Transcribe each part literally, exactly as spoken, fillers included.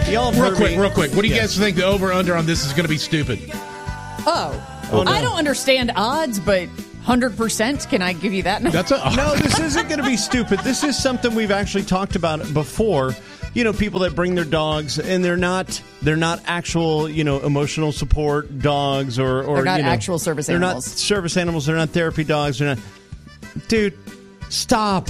Y'all Real heard quick, me. real quick. What do you Yeah. guys think the over-under on this is going to be stupid? Oh, Oh, no. I don't understand odds, but one hundred percent, can I give you that? That's a... No, this isn't going to be stupid. This is something we've actually talked about before. You know, people that bring their dogs and they're not they're not actual, you know, emotional support dogs or, or They're not you know, actual service they're animals. not service animals. They're not therapy dogs. They're not. Dude, stop.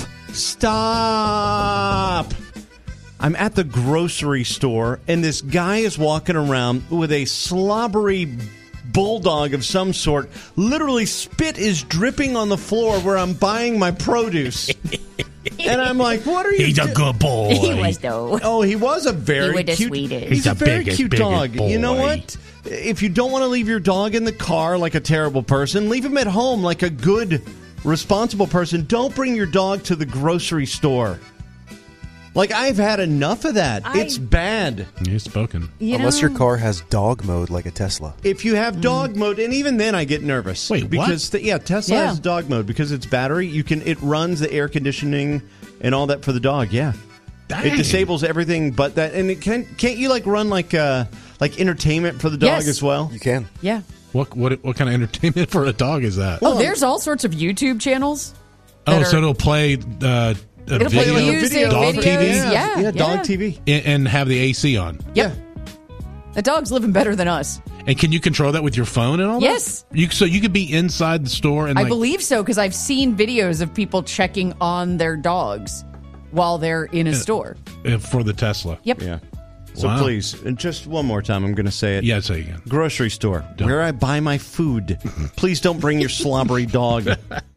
Stop. I'm at the grocery store and this guy is walking around with a slobbery bulldog of some sort. Literally, spit is dripping on the floor where I'm buying my produce. And I'm like, what are you He's a do- good boy. He was, though. Oh, he was a very He was the cute. sweetest. He's, He's a the very biggest, cute biggest dog. You know boy. what? If you don't want to leave your dog in the car like a terrible person, leave him at home like a good, responsible person. Don't bring your dog to the grocery store. Like, I've had enough of that. I- It's bad. You've spoken. You Unless know, your car has dog mode like a Tesla. If you have dog mode, and even then I get nervous. Wait, what? because the, yeah, Tesla Yeah. has dog mode because it's battery. You can it runs the air conditioning and all that for the dog. Yeah, Dang. it disables everything but that. And it can can't you like run like uh like entertainment for the dog Yes. as well? You can. Yeah. What what what kind of entertainment for a dog is that? Oh, there's all sorts of YouTube channels. oh, that so are- it'll play uh, a It'll play video like music, dog videos. T V Yeah, Yeah, yeah, dog yeah. T V. and, and have the A C on. Yep. The dog's living better than us. And can you control that with your phone and all Yes. that? You so you could be inside the store and I like, believe so because I've seen videos of people checking on their dogs while they're in a store. uh, for the Tesla. Yep. Yeah. So Wow. please, and just one more time, I'm going to say it. Yeah, say again. Grocery store, where I buy my food. Please don't bring your slobbery dog.